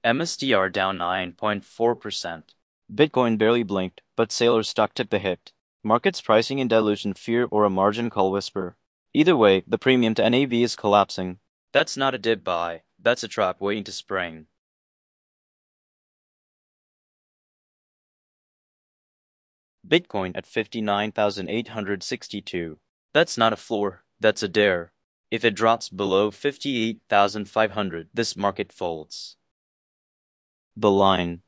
MSTR down 9.4%. Bitcoin barely blinked, but sailors stock took the hit. Markets pricing in dilution fear or a margin call whisper. Either way, the premium to NAV is collapsing. That's not a dip buy, that's a trap waiting to spring. Bitcoin at 59,862. That's not a floor, that's a dare. If it drops below 58,500, this market folds. The line.